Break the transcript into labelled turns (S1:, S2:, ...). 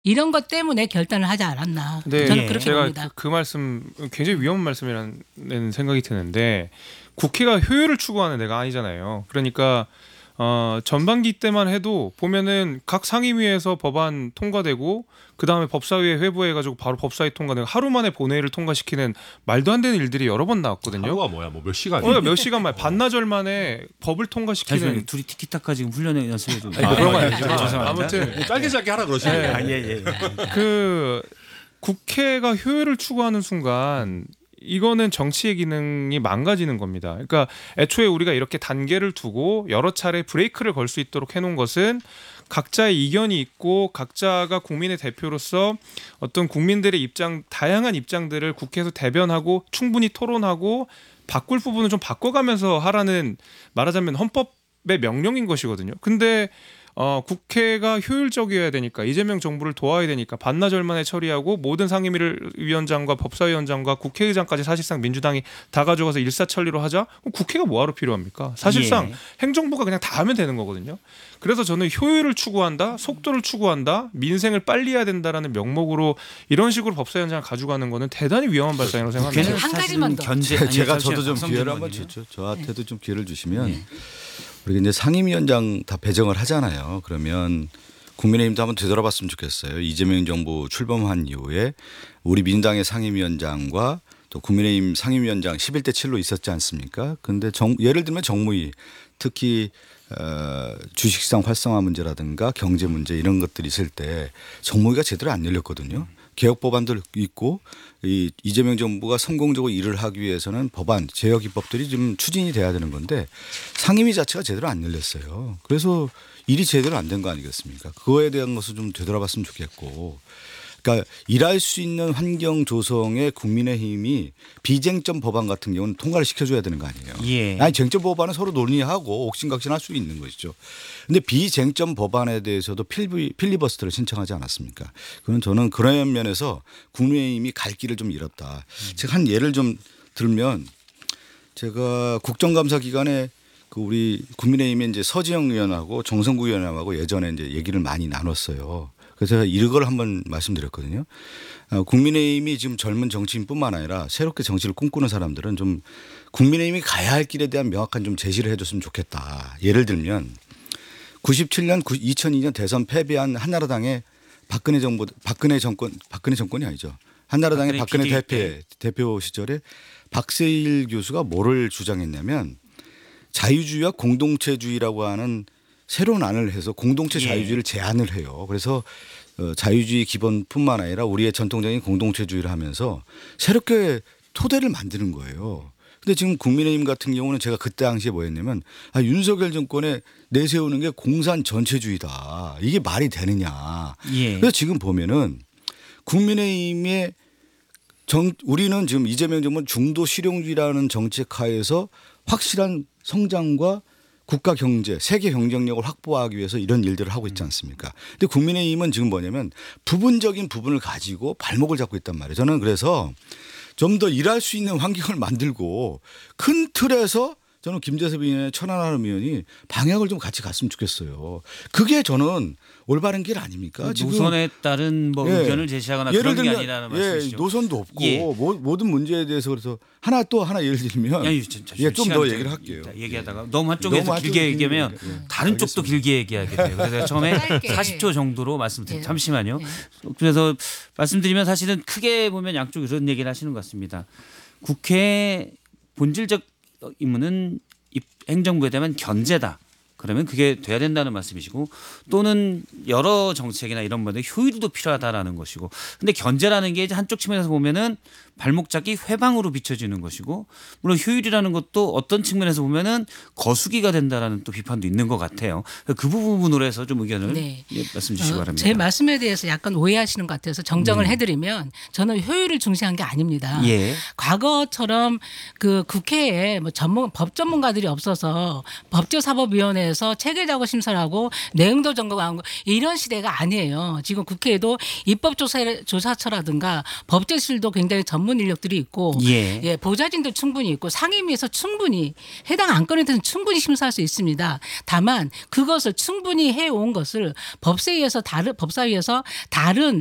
S1: 이런 것 때문에 결단을 하지 않았나.
S2: 네,
S1: 저는 그렇게
S2: 제가
S1: 봅니다.
S2: 그 말씀 굉장히 위험한 말씀이라는 생각이 드는데 국회가 효율을 추구하는 데가 아니잖아요. 그러니까 전반기 때만 해도 보면은 각 상임위에서 법안 통과되고 그 다음에 법사위에 회부해가지고 바로 법사위 통과되고 하루 만에 본회의를 통과시키는 말도 안 되는 일들이 여러 번 나왔거든요.
S3: 하루가 뭐야? 뭐 몇 시간이야?
S2: 몇 시간 만에 반나절 만에 법을 통과시키는.
S4: 둘이 티키타카 지금 훈련에 연습해 좀.
S2: 아니, 뭐 그런 건 아니지만
S4: 죄송합니다.
S2: 아무튼
S3: 짧게 하라 그러시네요.
S4: 예.
S2: 그 국회가 효율을 추구하는 순간 이거는 정치의 기능이 망가지는 겁니다. 그러니까 애초에 우리가 이렇게 단계를 두고 여러 차례 브레이크를 걸 수 있도록 해놓은 것은 각자의 이견이 있고 각자가 국민의 대표로서 어떤 국민들의 입장, 다양한 입장들을 국회에서 대변하고 충분히 토론하고 바꿀 부분은 좀 바꿔가면서 하라는, 말하자면 헌법의 명령인 것이거든요. 근데 국회가 효율적이어야 되니까, 이재명 정부를 도와야 되니까 반나절 만에 처리하고 모든 상임위원장과 법사위원장과 국회의장까지 사실상 민주당이 다 가져가서 일사천리로 하자? 그럼 국회가 뭐하러 필요합니까? 사실상 행정부가 그냥 다 하면 되는 거거든요. 그래서 저는 효율을 추구한다, 속도를 추구한다, 민생을 빨리 해야 된다라는 명목으로 이런 식으로 법사위원장을 가져가는 거는 대단히 위험한 발상이라고 생각합니다.
S1: 한 가지만 더.
S5: 제가 저도 좀 기회를 한번 주죠. 저한테도 좀 기회를 주시면 우리가 이제 상임위원장 다 배정을 하잖아요. 그러면 국민의힘도 한번 되돌아봤으면 좋겠어요. 이재명 정부 출범한 이후에 우리 민주당의 상임위원장과 또 국민의힘 상임위원장 11대 7로 있었지 않습니까? 그런데 예를 들면 정무위, 특히 주식시장 활성화 문제라든가 경제 문제 이런 것들이 있을 때 정무위가 제대로 안 열렸거든요. 개혁 법안들 있고 이재명 정부가 성공적으로 일을 하기 위해서는 법안, 제역 입법들이 좀 추진이 돼야 되는 건데 상임위 자체가 제대로 안 열렸어요. 그래서 일이 제대로 안 된 거 아니겠습니까? 그거에 대한 것을 좀 되돌아봤으면 좋겠고. 그러니까 일할 수 있는 환경 조성에 국민의힘이 비쟁점 법안 같은 경우는 통과를 시켜줘야 되는 거 아니에요.
S4: 예.
S5: 아니 쟁점 법안은 서로 논의하고 옥신각신할 수 있는 것이죠. 그런데 비쟁점 법안에 대해서도 필리버스터를 신청하지 않았습니까? 그건 저는 그런 면에서 국민의힘이 갈 길을 좀 잃었다. 제가 한 예를 좀 들면 제가 국정감사 기간에 그 우리 국민의힘의 이제 서지영 의원하고 정성구 의원하고 예전에 이제 얘기를 많이 나눴어요. 그래서 제가 이걸 한번 말씀드렸거든요. 국민의힘이 지금 젊은 정치인뿐만 아니라 새롭게 정치를 꿈꾸는 사람들은 좀 국민의힘이 가야 할 길에 대한 명확한 좀 제시를 해 줬으면 좋겠다. 예를 들면 97년 2002년 대선 패배한 한나라당의 박근혜 정권이 아니죠. 한나라당의 박근혜 대표 시절에 박세일 교수가 뭐를 주장했냐면 자유주의와 공동체주의라고 하는 새로운 안을 해서 공동체 자유주의를 제안을 해요. 그래서 자유주의 기본뿐만 아니라 우리의 전통적인 공동체주의를 하면서 새롭게 토대를 만드는 거예요. 근데 지금 국민의힘 같은 경우는 제가 그때 당시에 뭐였냐면 윤석열 정권에 내세우는 게 공산 전체주의다. 이게 말이 되느냐. 그래서 지금 보면은 국민의힘의 우리는 지금 이재명 정부는 중도 실용주의라는 정책 하에서 확실한 성장과 국가 경제, 세계 경쟁력을 확보하기 위해서 이런 일들을 하고 있지 않습니까? 근데 국민의힘은 지금 뭐냐면 부분적인 부분을 가지고 발목을 잡고 있단 말이에요. 저는 그래서 좀 더 일할 수 있는 환경을 만들고 큰 틀에서 저는 김재섭 의원의 천안함 의원이 방향을 좀 같이 갔으면 좋겠어요. 그게 저는 올바른 길 아닙니까?
S4: 노선에 따른 뭐 의견을 제시하거나
S5: 예를
S4: 그런 게
S5: 들면,
S4: 아니라는 말씀이시죠.
S5: 노선도 없고 모든 문제에 대해서 그래서 하나 예를 들면 좀 더 얘기를 할게요.
S4: 얘기하다가 너무 한쪽에서 길게 얘기하면 다른 쪽도 길게 얘기하게 돼요. 그래서 처음에 40초 정도로 말씀드릴게요. 잠시만요. 그래서 말씀드리면 사실은 크게 보면 양쪽 이런 얘기를 하시는 것 같습니다. 국회의 본질적 임무는 행정부에 대한 견제다. 그러면 그게 돼야 된다는 말씀이시고 또는 여러 정책이나 이런 것들 효율도 필요하다라는 것이고 근데 견제라는 게 이제 한쪽 측면에서 보면은 발목 잡기 회방으로 비춰지는 것이고 물론 효율이라는 것도 어떤 측면에서 보면은 거수기가 된다라는 또 비판도 있는 것 같아요. 그 부분으로 해서 좀 의견을 말씀 주시기 바랍니다.
S1: 제 말씀에 대해서 약간 오해하시는 것 같아서 정정을 해드리면 저는 효율을 중시한 게 아닙니다. 과거처럼 그 국회에 뭐 법 전문가들이 없어서 법제사법위원회 내서 체계적으로 심사를 하고 내용도 점검하고 이런 시대가 아니에요. 지금 국회에도 입법조사처라든가 법제실도 굉장히 전문 인력들이 있고
S4: 예.
S1: 보좌진도 충분히 있고 상임위에서 충분히 해당 안건에 대해서 충분히 심사할 수 있습니다. 다만 그것을 충분히 해온 것을 법사위에서 다른